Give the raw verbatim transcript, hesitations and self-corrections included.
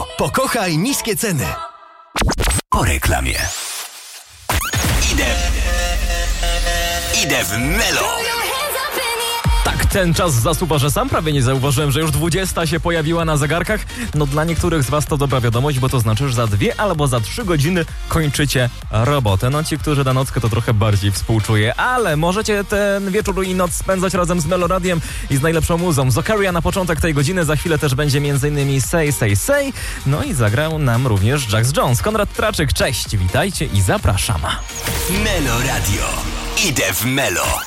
Meloradio. Pokochaj niskie ceny. Po reklamie. Idę. Idę w Melo. Tak, ten czas zasuwa, że sam prawie nie zauważyłem, że już dwudziesta się pojawiła na zegarkach. No dla niektórych z was to dobra wiadomość, bo to znaczy, że za dwie albo za trzy godziny kończycie robotę. No ci, którzy na nockę, to trochę bardziej współczuję, ale możecie ten wieczór i noc spędzać razem z Meloradiem i z najlepszą muzą. Zokaria na początek tej godziny, za chwilę też będzie m.in. Say, Say, Say. No i zagrał nam również Jax Jones. Konrad Traczyk, cześć, witajcie i zapraszam. Meloradio. Idę w Melo.